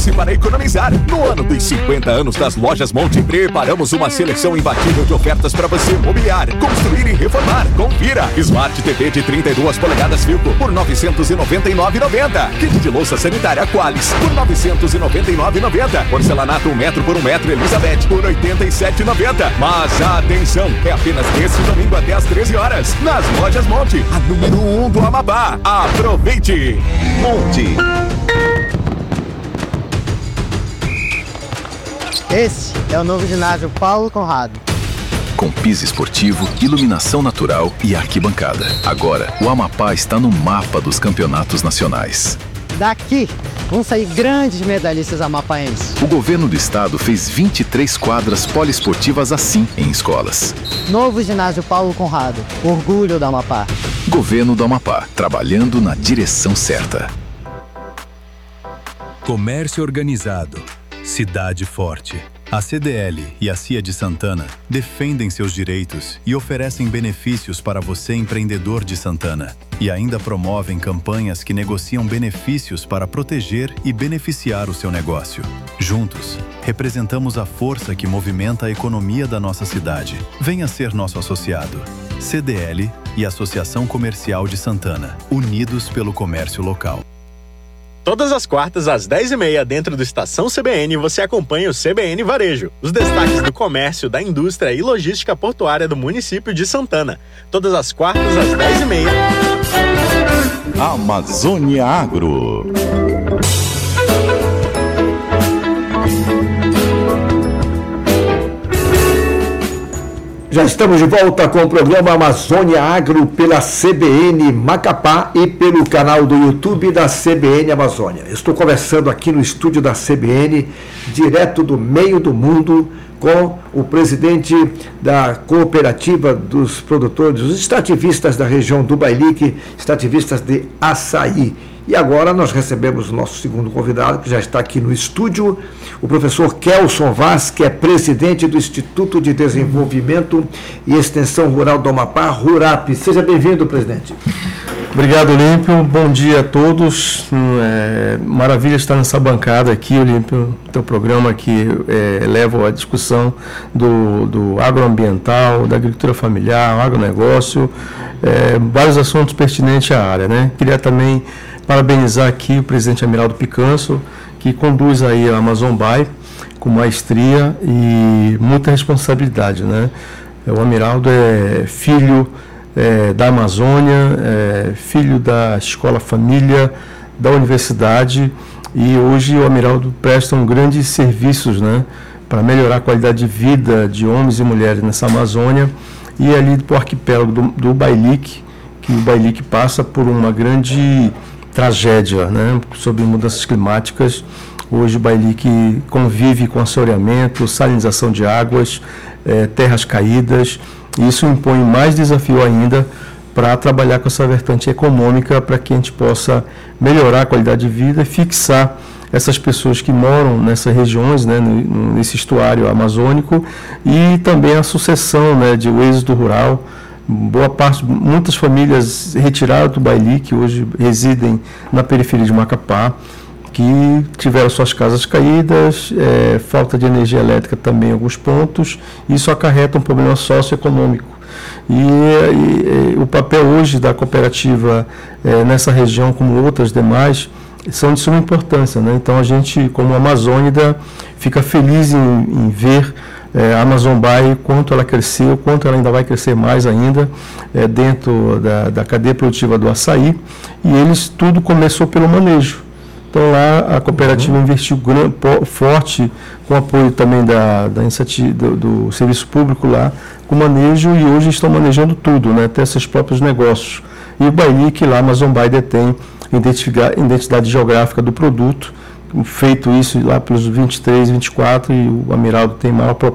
Prepare-se para economizar. No ano dos 50 anos das Lojas Monte, preparamos uma seleção imbatível de ofertas para você mobiliar, construir e reformar. Confira. Smart TV de 32 polegadas Philco por R$ 999,90. Kit de louça sanitária Qualis por R$ 999,90. Porcelanato 1 metro por 1 metro Elizabeth por R$ 87,90. Mas atenção, é apenas nesse domingo até às 13 horas. Nas Lojas Monte, a número 1 do Amapá. Aproveite! Monte. Esse é o novo ginásio Paulo Conrado. Com piso esportivo, iluminação natural e arquibancada. Agora, o Amapá está no mapa dos campeonatos nacionais. Daqui vão sair grandes medalhistas amapaenses. O governo do estado fez 23 quadras poliesportivas assim em escolas. Novo ginásio Paulo Conrado. Orgulho do Amapá. Governo do Amapá, trabalhando na direção certa. Comércio organizado. Cidade forte. A CDL e a CIA de Santana defendem seus direitos e oferecem benefícios para você, empreendedor de Santana. E ainda promovem campanhas que negociam benefícios para proteger e beneficiar o seu negócio. Juntos, representamos a força que movimenta a economia da nossa cidade. Venha ser nosso associado. CDL e Associação Comercial de Santana, unidos pelo comércio local. Todas as quartas, às 10h30, dentro do Estação CBN, você acompanha o CBN Varejo. Os destaques do comércio, da indústria e logística portuária do município de Santana. Todas as quartas, às 10h30. Amazônia Agro. Já estamos de volta com o programa Amazônia Agro pela CBN Macapá e pelo canal do YouTube da CBN Amazônia. Estou conversando aqui no estúdio da CBN, direto do meio do mundo, com o presidente da cooperativa dos produtores, os extrativistas da região do Bailique, extrativistas de açaí. E agora nós recebemos o nosso segundo convidado, que já está aqui no estúdio, o professor Kelson Vaz, que é presidente do Instituto de Desenvolvimento e Extensão Rural do Amapá, RURAP. Seja bem-vindo, presidente. Obrigado, Olímpio. Bom dia a todos. Maravilha estar nessa bancada aqui, Olímpio, teu programa que leva a discussão do agroambiental, da agricultura familiar, agronegócio, vários assuntos pertinentes à área, né? Queria também parabenizar aqui o presidente Amiraldo Picanso, que conduz aí a Amazon Buy com maestria e muita responsabilidade, né? O Amiraldo é filho da Amazônia, filho da Escola Família, da Universidade, e hoje o Amiraldo presta grandes serviços, né, para melhorar a qualidade de vida de homens e mulheres nessa Amazônia e ali do arquipélago do Bailique, que o Bailique passa por uma grande tragédia, né, sobre mudanças climáticas. Hoje o Bailique convive com assoreamento, salinização de águas, terras caídas, e isso impõe mais desafio ainda para trabalhar com essa vertente econômica, para que a gente possa melhorar a qualidade de vida e fixar essas pessoas que moram nessas regiões, né, nesse estuário amazônico, e também a sucessão, né, de o êxodo rural. Muitas famílias retiradas do Bailique hoje residem na periferia de Macapá, que tiveram suas casas caídas, falta de energia elétrica também em alguns pontos. Isso acarreta um problema socioeconômico. E o papel hoje da cooperativa nessa região, como outras demais, são de suma importância, né? Então a gente, como Amazônida, fica feliz em ver a Amazon Buy, quanto ela cresceu, quanto ela ainda vai crescer mais ainda dentro da cadeia produtiva do açaí, e tudo começou pelo manejo. Então lá a cooperativa investiu forte, com apoio também da iniciativa do serviço público lá, com manejo, e hoje estão manejando tudo, né, até seus próprios negócios. E o Bailique lá, a Amazon Buy detém identidade geográfica do produto, feito isso lá pelos 23, 24, e o Amiraldo tem maior